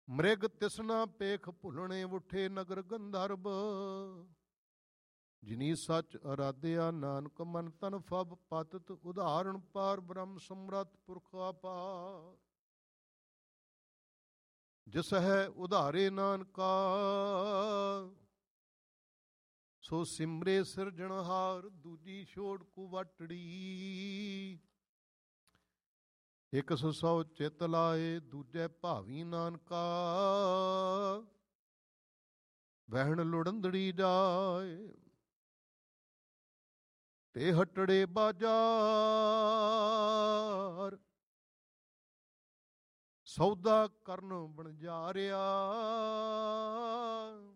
ਮ੍ਰਿਗ ਤਿਸਨਾ ਪੇਖ ਭੁਲਣੇ ਉਠੇ ਨਗਰ ਗੰਧਰਬ। ਜਿਨੀ ਸੱਚ ਅਰਾਧਿਆ ਨਾਨਕ ਮਨ ਤਨ ਫਬ ਪਤਿਤ ਉਦਾਹਰਣ ਪਾਰ ਬ੍ਰਹਮ ਸਮਰੱਥ ਪੁਰਖ ਅਪਾਰ। ਜਿਸ ਹੈ ਉਧਾਰੇ ਨਾਨਕਾ ਸੋ ਸਿਮਰੇ ਸਿਰਜਣਹਾਰ। ਦੂਜੀ ਛੋੜ ਕੁਵਟੜੀ ਇਕ ਸੌ ਚਿਤ ਲਾਏ ਦੂਜੇ ਭਾਵੀ ਨਾਨਕਾ। ਵਹਿਣ ਲੁੜੰਦੜੀ ਜਾਏ ਤੇ ਹਟੜੇ ਬਾਜ਼ਾਰ। ਸੌਦਾ ਕਰਨ ਬਣਜਾਰਿਆ